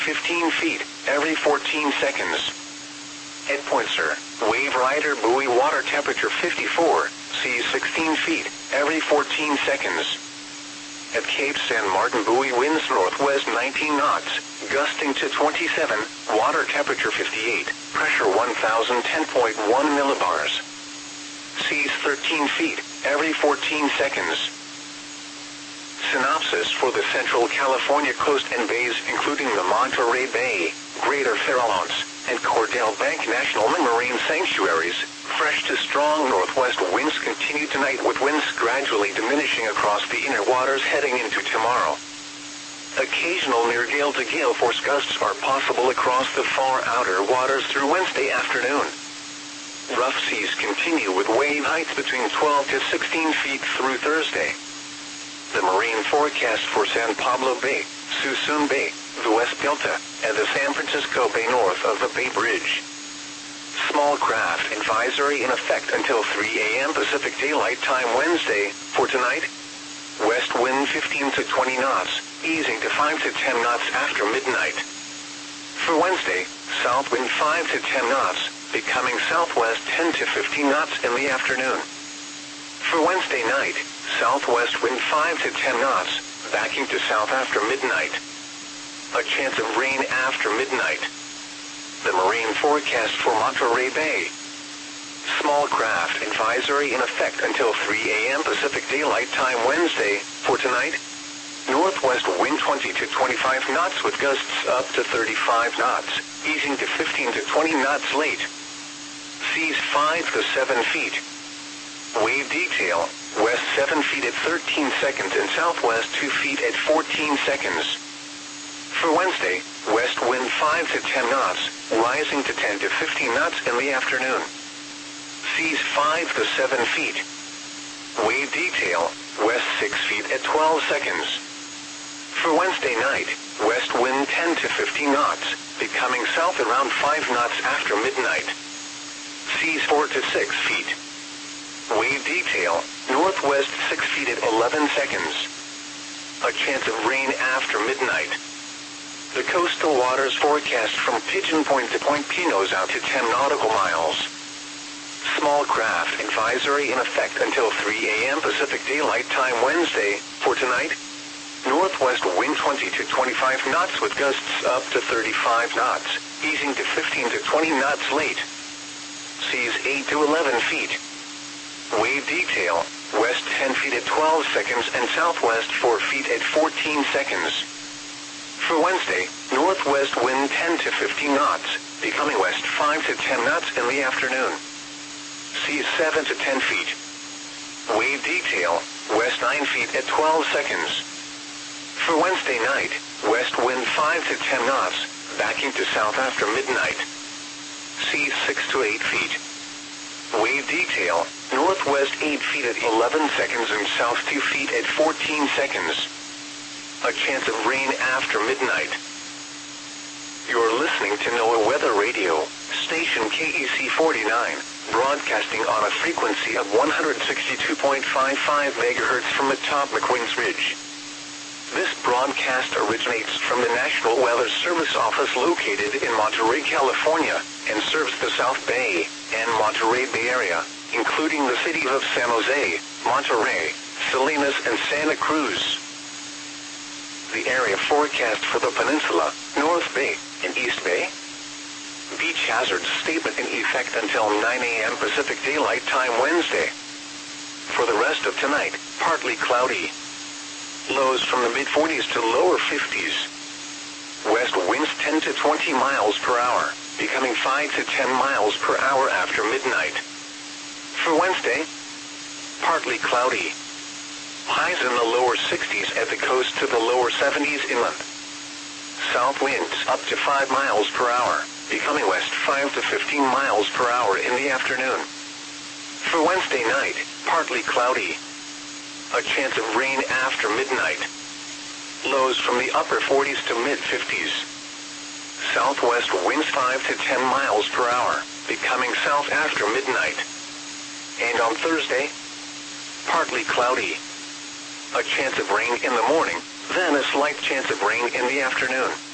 15 feet every 14 seconds. Head point, sir. Wave rider buoy water temperature 54, seas 16 feet every 14 seconds. At Cape San Martin buoy winds northwest 19 knots, gusting to 27, water temperature 58, pressure 1010.1 millibars. Seas 13 feet every 14 seconds. Synopsis for the Central California coast and bays including the Monterey Bay, Greater Farallones, and Cordell Bank National Marine Sanctuaries. Fresh to strong northwest winds continue tonight with winds gradually diminishing across the inner waters heading into tomorrow. Occasional near gale to gale force gusts are possible across the far outer waters through Wednesday afternoon. Rough seas continue with wave heights between 12 to 16 feet through Thursday. The marine forecast for San Pablo Bay, Suisun Bay, the West Delta, and the San Francisco Bay north of the Bay Bridge. Small craft advisory in effect until 3 a.m. Pacific Daylight Time Wednesday. For tonight, west wind 15 to 20 knots, easing to 5 to 10 knots after midnight. For Wednesday, south wind 5 to 10 knots, becoming southwest 10 to 15 knots in the afternoon. For Wednesday night, southwest wind 5 to 10 knots, backing to south after midnight. A chance of rain after midnight. The marine forecast for Monterey Bay. Small craft advisory in effect until 3 a.m. Pacific Daylight Time Wednesday. For tonight, northwest wind 20 to 25 knots with gusts up to 35 knots, easing to 15 to 20 knots late. Seas 5 to 7 feet. Wave detail, west 7 feet at 13 seconds and southwest 2 feet at 14 seconds. For Wednesday, west wind 5 to 10 knots, rising to 10 to 15 knots in the afternoon. Seas 5 to 7 feet. Wave detail, west 6 feet at 12 seconds. For Wednesday night, west wind 10 to 15 knots, becoming south around 5 knots after midnight. Seas 4 to 6 feet. Wave detail, northwest 6 feet at 11 seconds. A chance of rain after midnight. The coastal waters forecast from Pigeon Point to Point Pinos out to 10 nautical miles. Small craft advisory in effect until 3 a.m. Pacific Daylight Time Wednesday. For tonight, northwest wind 20 to 25 knots with gusts up to 35 knots, easing to 15 to 20 knots late. Seas 8 to 11 feet. Wave detail, west 10 feet at 12 seconds and southwest 4 feet at 14 seconds. For Wednesday, northwest wind 10 to 15 knots, becoming west 5 to 10 knots in the afternoon. Seas 7 to 10 feet. Wave detail, west 9 feet at 12 seconds. For Wednesday night, west wind 5 to 10 knots, backing to south after midnight. Seas 6 to 8 feet. Wave detail, northwest 8 feet at 11 seconds and south 2 feet at 14 seconds. A chance of rain after midnight. You're listening to NOAA Weather Radio, station KEC 49, broadcasting on a frequency of 162.55 MHz from atop McQueen's Ridge. This broadcast originates from the National Weather Service office located in Monterey, California, and serves the South Bay and Monterey Bay area, including the cities of San Jose, Monterey, Salinas, and Santa Cruz. The area forecast for the peninsula, North Bay, and East Bay. Beach hazard statement in effect until 9 a.m. Pacific Daylight Time Wednesday. For the rest of tonight, partly cloudy. Lows from the mid-40s to lower 50s. West winds 10 to 20 miles per hour, becoming 5 to 10 miles per hour after midnight. For Wednesday, partly cloudy. Highs in the lower 60s at the coast to the lower 70s inland. South winds up to 5 miles per hour, becoming west 5 to 15 miles per hour in the afternoon. For Wednesday night, partly cloudy. A chance of rain after midnight. Lows from the upper 40s to mid-50s. Southwest winds 5 to 10 miles per hour, becoming south after midnight. And on Thursday, partly cloudy. A chance of rain in the morning, then a slight chance of rain in the afternoon.